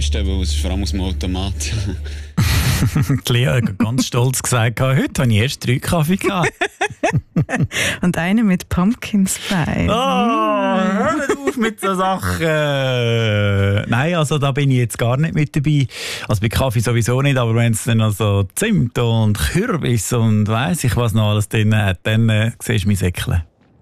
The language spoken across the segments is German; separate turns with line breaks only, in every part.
Beste, weil es ist vor allem aus dem Automat.
Die Lea hat ganz stolz gesagt, heute habe ich erst 3 Kaffee gehabt.
Und einen mit Pumpkin Spice.
Hör nicht auf mit so Sachen. Nein, also da bin ich jetzt gar nicht mit dabei. Also bei Kaffee sowieso nicht, aber wenn es dann also Zimt und Kürbis und weiss ich was noch alles drin hat, dann siehst du mein Säckchen.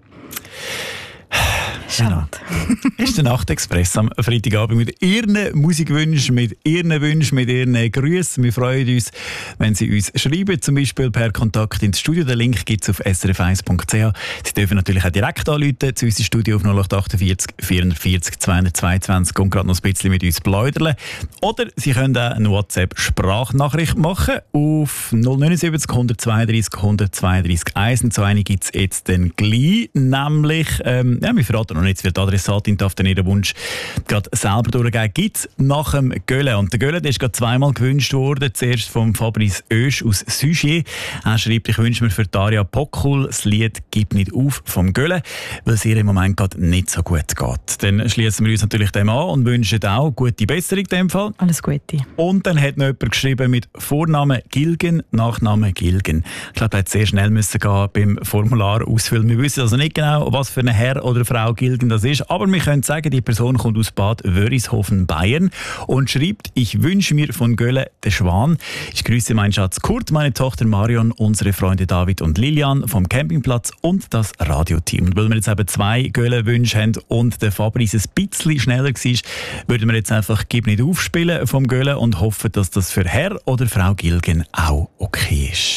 Genau. Das ist der Nachtexpress am Freitagabend mit Ihren Musikwünschen, mit Ihren Wünschen, mit Ihren Grüßen. Wir freuen uns, wenn Sie uns schreiben, zum Beispiel per Kontakt ins Studio. Den Link gibt es auf srf1.ch. Sie dürfen natürlich auch direkt anrufen zu unserem Studio auf 0848 440 222 und gerade noch ein bisschen mit uns plaudern. Oder Sie können auch eine WhatsApp-Sprachnachricht machen auf 079 132 132 1. Und so eine gibt es jetzt dann gleich, nämlich, wir verraten noch nicht, wie die Adressatin darf dann ihren Wunsch gerade selber durchgeben. Gibt es nach dem Gölle. Und der Gölle, der ist gerade zweimal gewünscht worden. Zuerst vom Fabrice Oesch aus Sugier. Er schreibt, ich wünsche mir für Daria Pockul das Lied «Gib nicht auf» vom Gölle, weil es ihr im Moment gerade nicht so gut geht. Dann schließen wir uns natürlich dem an und wünschen auch gute Besserung in dem Fall.
Alles Gute.
Und dann hat noch jemand geschrieben mit Vornamen Gilgen, Nachname Gilgen. Ich glaube, er hat sehr schnell müssen gehen beim Formular ausfüllen. Wir wissen also nicht genau, was für ein Herr oder Frau Gilgen das ist, aber wir können sagen, die Person kommt aus Bad Wörishofen, Bayern und schreibt, ich wünsche mir von Gölle den Schwan. Ich grüße meinen Schatz Kurt, meine Tochter Marion, unsere Freunde David und Lilian vom Campingplatz und das Radioteam. Und weil wir jetzt eben 2 Gölle-Wünsche haben und der Fabrice ein bisschen schneller war, würden wir jetzt einfach «Gib nicht aufspielen» vom Gölle und hoffen, dass das für Herr oder Frau Gilgen auch okay ist.